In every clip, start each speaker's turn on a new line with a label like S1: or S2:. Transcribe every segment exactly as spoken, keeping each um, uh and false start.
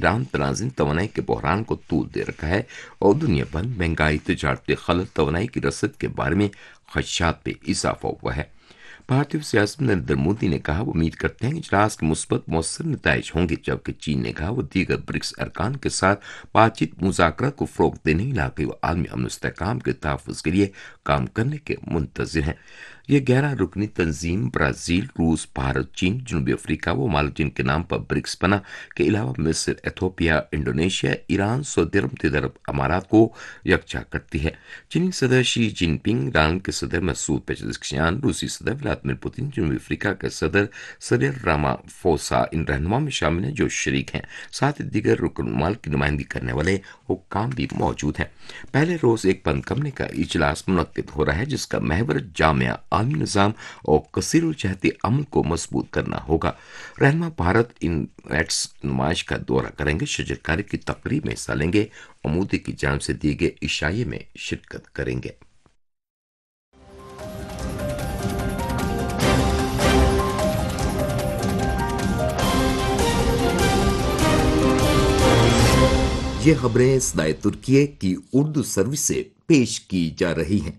S1: Iran तनाज़ुन तवानाई के बहरान को तूल दे रखा है और दुनिया भर महंगाई, तजारती खलल, तवानाई की रसद के बारे में खदशात में इजाफा हुआ है। भारतीय सियासत में नरेंद्र मोदी ने कहा वो उम्मीद करते हैं कि इजलास के मुस्बत मौसर नतज होंगे, जबकि चीन ने कहा वो दीगर ब्रिक्स अरकान के साथ बातचीत मुज़ाकरात को फ़रोग़ देने, इलाक़ाई व आलमी अमन इस्तेहकाम के तहफ़्फ़ुज़ के लिए काम करने के मुंतज़िर हैं। ये ग्यारह रुकनी तंजीम ब्राज़ील, रूस, भारत, चीन, जनूबी अफ्रीका व मालदीव के नाम पर ब्रिक्स बना के अलावा मिस्र, एथोपिया, इंडोनेशिया, ईरान, सऊदी अरब, मुत्तहिदा अरब अमारात को यकजा करती है। चीनी सदर शी जिनपिंग, ईरान के सदर मसूद पेज़ेश्कियान, रूसी सदर व्लादिमीर पुतिन, जनूबी अफ्रीका के सदर सिरिल रामाफोसा इन रहनुमा में शामिल हैं जो शरीक हैं। साथ ही दीगर रुकन माल की नुमाइंदगी करने वाले हुक्काम भी मौजूद हैं। पहले रोज एक बंद कमरे का इजलास मुनक्किद हो रहा है, जिसका महवर जामिया आलमी निज़ाम और कसीरुल जहती अमल को मजबूत करना होगा। रहनुमा भारत इन एट्स नुमाइश का दौरा करेंगे, शजरकारी की तकरीब में हिस्सा लेंगे और मोदी की जानिब से दिए गए इशाये में शिरकत करेंगे। ये खबरें सदाए तुर्किये की उर्दू सर्विस से पेश की जा रही हैं।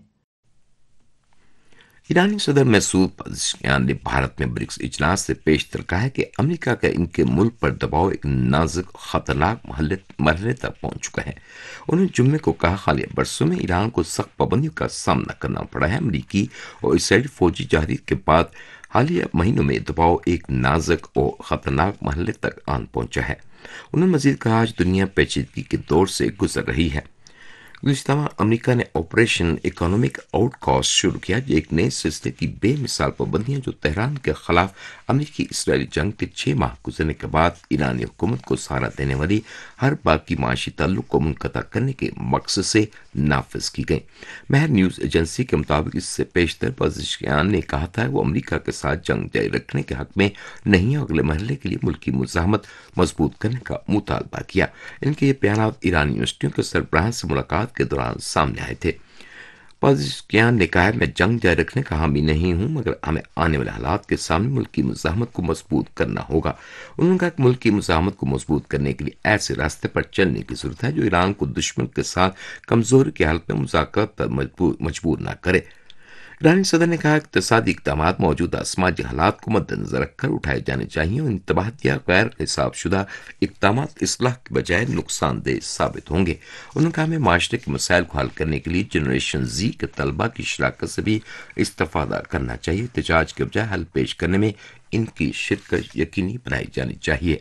S1: ईरानी सदर मसूद पेज़ेश्कियान ने भारत में ब्रिक्स इजलास से पेशतर कहा है कि अमेरिका का इनके मुल्क पर दबाव एक नाजुक खतरनाक मरहले तक पहुंच चुका है। उन्होंने जुम्मे को कहा हालिया बरसों में ईरान को सख्त पाबंदियों का सामना करना पड़ा है। अमरीकी और इसराइली फौजी जहादी के बाद हालिया महीनों में दबाव एक नाजुक और खतरनाक मरहले तक आन पहुंचा है। उन्होंने मजीद कहा आज दुनिया पेचीदगी के दौर से गुजर रही है। गुज़िश्ता माह अमरीका ने ऑपरेशन इकोनॉमिक आउटकॉस्ट शुरू किया, जो एक नए सिलसिले की बेमिसाल पाबंदियां जो तेहरान के खिलाफ अमरीकी इसराइली जंग के छह माह गुजरने के बाद ईरानी हुकूमत को सहारा देने वाली हर बाकी माशी ताल्लुक को मुनक़ता करने के मकसद से नाफिज की गई। महर न्यूज़ एजेंसी के मुताबिक इससे पेशतर पेज़ेश्कियान ने कहा था वो अमरीका के साथ जंग जारी रखने के हक में नहीं, अगले मरहले के लिए मुल्की मुज़ाहमत मजबूत करने का मुतालबा किया। इनके ये बयान ईरानी यूनिवर्सिटियों के सरबराह से मुलाकात के दौरान सामने आए थे। पेज़ेश्कियान ने कहा मैं जंग जारी रखने का हामी नहीं हूं, मगर हमें आने वाले हालात के सामने मुल्क की मुज़ाहमत को मजबूत करना होगा। उन्होंने कहा कि मुल्क की मुज़ाहमत को मजबूत करने के लिए ऐसे रास्ते पर चलने की जरूरत है जो ईरान को दुश्मन के साथ कमजोरी की हालत में मुज़ाकरात पर मजबूर न करे। ईरानी सदर ने कहा कि इक़्तिसादी इक़दाम मौजूदा समाजी हालात को मद्देनजर रखकर उठाए जाने चाहिए और इंतबाह या गैर हिसाबशुदा इक़दाम इसलाह के बजाय नुकसानदेह साबित होंगे। उन्होंने कहा हमें माशरे के मसाइल को हल करने के लिए जनरेशन जी के तलबा की शराकत से भी इस्तेफादा करना चाहिए। एहतजाज के बजाय हल पेश करने में इनकी शिरकत यकीनी बनाई जानी चाहिए।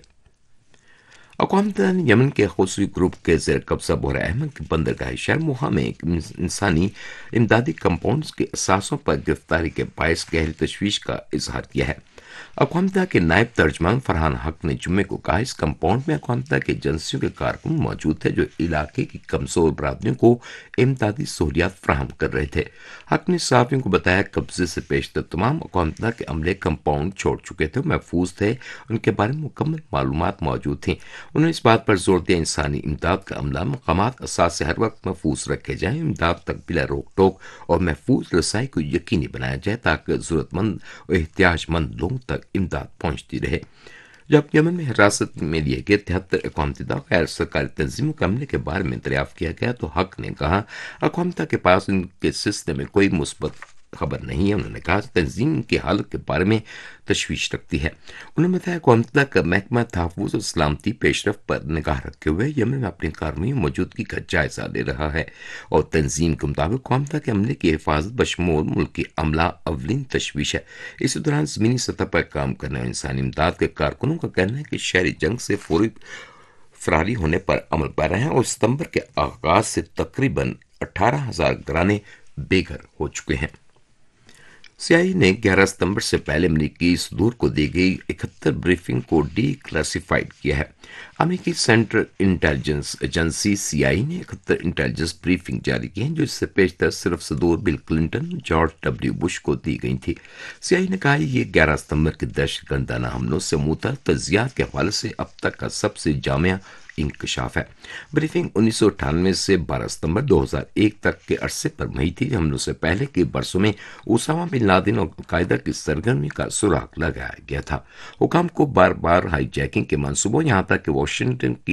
S1: अक़वाम मुत्तहिदा ने यमन के हूसी ग्रुप के ज़ेर कब्ज़ा बोहरा अहमद के बंदरगाह शहर मोहा में इंसानी इमदादी कंपाउंड्स के असासों पर गिरफ्तारी के बायस गहरी तशवीश का इजहार किया है। अक़वाम मुत्तहिदा के नायब तर्जमान फरहान हक ने जुम्मे को कहा इस कंपाउंड में अक़वाम मुत्तहिदा के एजेंसियों के कारकुन मौजूद थे जो इलाके की कमजोर बरादरियों को इमदादी सहूलियात फराहम कर रहे थे। हक ने सहाफ़ियों को बताया कब्जे से पेशतर तमाम अक़वाम मुत्तहिदा के अमले कंपाउंड छोड़ चुके थे, महफूज थे, उनके बारे में मुकम्मल मालूमात मौजूद थी। उन्होंने इस बात पर जोर दिया इंसानी इमदाद का अमला मकामात असास से हर वक्त महफूज रखे जाएं, इमदाद तक बिला रोक टोक और महफूज रसाई को यकीनी बनाया जाए ताकि जरूरतमंद और एहतियाजमंद लोगों तक इमदाद पहुंचती रहे। जब यमन में हिरासत में लिए गए तिहत्तर अक़वाम मुत्तहिदा गैर सरकारी तंजीमों के हमले के बारे में दरियाफ्त किया गया तो हक ने कहा अक़वाम मुत्तहिदा के पास इनके सिलसिले में कोई मुस्बत खबर नहीं है। उन्होंने कहा तंजीम की हालत के बारे में तशवीश रखती है। उन्होंने बताया अक़वाम मुत्तहिदा का महकमा तहफ़्फ़ुज़ और सलामती पेशरफ पर निगाह रखे हुए यमन में अपनी कार्रवाई मौजूदगी का जायजा ले रहा है और तंजीम के मुताबिक अक़वाम मुत्तहिदा के अमले की हिफाजत बशमूल मुल्क की अमला अवलिन तशवीश है। इसी दौरान ज़मीनी सतह पर काम करने वाले इंसानी इमदाद के कारकुनों का कहना है कि शहरी जंग से फौरी फरारी होने पर अमल पैरा है और सितंबर के आगाज से तकरीबन अठारह हजार घराने बेघर हो चुके हैं। सीआईए ने ग्यारह सितंबर से पहले अमरीकी सदूर को दी गई इकहत्तर ब्रीफिंग को डी क्लासिफाइड किया है। अमरीकी सेंट्रल इंटेलिजेंस एजेंसी सीआईए ने इकहत्तर इंटेलिजेंस ब्रीफिंग जारी की है जो इससे पेशतर सिर्फ सदूर bill Clinton George W Bush को दी गई थी। सीआईए ने कहा ये ग्यारह सितंबर के दहशतगर्दाना हमलों से मुतअल्लिक़ तज्ज़ियात के हवाले से अब तक का सबसे जामिया इंकशाफ है। ब्रीफिंग उन्नीस सौ अट्ठानवे से बारह सितंबर दो हज़ार एक तक के अरसे पर हुई थी। हमलों से पहले के बरसों में उसामा बिन लादेन और कायदा की सरगर्मी का सुराग लगाया गया था। हुकाम को बार बार हाईजैकिंग के मंसूबों यहाँ तक कि वाशिंगटन की